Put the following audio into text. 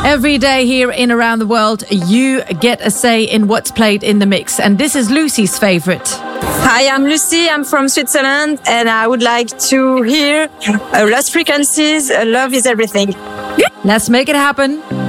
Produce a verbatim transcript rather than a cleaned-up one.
Every day here in Around the World, you get a say in what's played in the mix. And this is Lucy's favorite. Hi, I'm Lucy. I'm from Switzerland, and I would like to hear uh, Lost Frequencies, uh, Love is Everything. Let's make it happen.